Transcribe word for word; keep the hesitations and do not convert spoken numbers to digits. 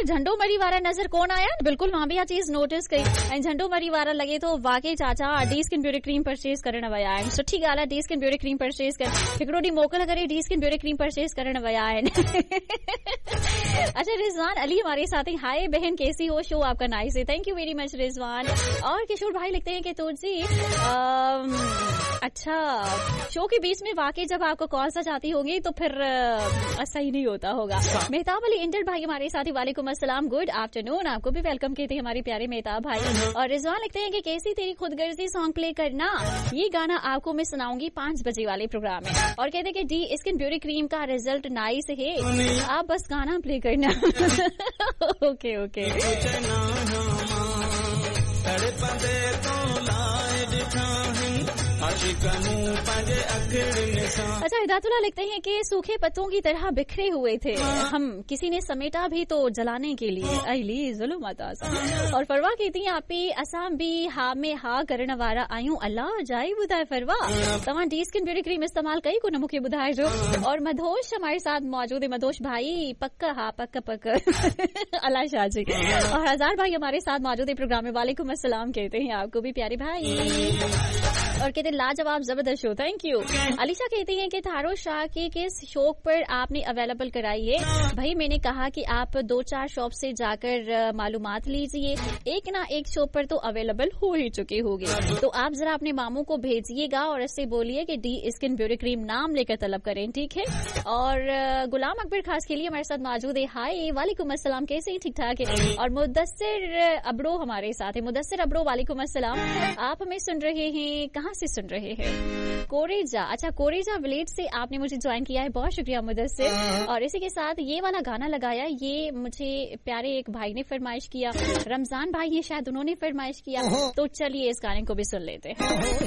झंडो मरी वारा नजर कौन आया? बिल्कुल मां भी आ चीज नोटिस कई ऐं झंडो मरी वारा लगे तो वाकई चाचा D skin beauty cream purchase करण विया आहिनि। सुठी ॻाल्हि आहे, D skin beauty cream purchase कर। हिकिड़ो ॾींहुं मोकल करे D skin beauty cream purchase करण विया आहिनि। अच्छा रिजवान अली हमारे साथ हैं। हाय बहन कैसी हो? शो आपका नाइस है, thank you very much Rizwan. और किशोर भाई लिखते हैं कि तुलसी अच्छा शो के बीच में वाकई जब आपको कॉल सा जाती होगी तो फिर सही नहीं होता होगा। मेहताब अली इंटर भाई हमारे साथ ही, वालेकुम अस्सलाम, गुड आफ्टरनून। आपको भी वेलकम कहते हैं हमारे प्यारे मेहताब भाई। और रिजवान लिखते हैं कि कैसी तेरी खुदगर्जी सॉन्ग प्ले करना, ये गाना आपको मैं सुनाऊंगी पांच बजे वाले प्रोग्राम में। और कहते हैं कि डी स्किन ब्यूटी क्रीम का रिजल्ट नाइस है, आप बस गाना प्ले करना। ओके ओके अच्छा हिदायतुल्लाह लिखते हैं कि सूखे पत्तों की तरह बिखरे हुए थे हम, किसी ने समेटा भी तो जलाने के लिए अली जुल्म आता। और फरवा कहती हैं आप असां भी हा में हा करण वारा आयूं, अल्लाह जाई बुधाए फरवा तव्हां डी स्किन ब्यूटी क्रीम इस्तेमाल कई को न मूंखे बुधाए जो। और मधोश हमारे साथ मौजूद है। मधोश भाई पक्क हा पक्क पक्क अल्लाह शाह जी। और हजार भाई हमारे साथ मौजूद है प्रोग्राम में, वालेकुम अस्सलाम कहते हैं आपको भी प्यारे भाई। और कहते हैं लाजवाब जबरदस्त शो, थैंक यू। अलीशा कहती हैं कि थारो शाह के किस शौक पर आपने अवेलेबल कराई है? भाई मैंने कहा कि आप दो चार शॉप से जाकर मालूमात लीजिए, एक ना एक शॉप पर तो अवेलेबल हो ही चुके होंगे। तो आप जरा अपने मामू को भेजिएगा और इससे बोलिए कि डी स्किन ब्यूटी क्रीम नाम लेकर तलब करें, ठीक है। और गुलाम अकबर खास के लिए हमारे साथ मौजूद है। हाय वालेकुम अस्सलाम, कैसे हैं? ठीक ठाक है। और मुदस्सिर अबड़ो हमारे साथ है। मुदस्सिर अबड़ो वालेकुम अस्सलाम, आप हमें सुन रहे हैं, कहाँ से सुन रहे हैं? कोरेजा, अच्छा कोरेजा विलेज से आपने मुझे ज्वाइन किया है, बहुत शुक्रिया मुदस्सिर। और इसी के साथ ये वाला गाना लगाया, ये मुझे प्यारे एक भाई ने फरमाइश किया, रमजान भाई है शायद, उन्होंने फरमाइश किया। तो चलिए इस गाने को भी सुन लेते हैं।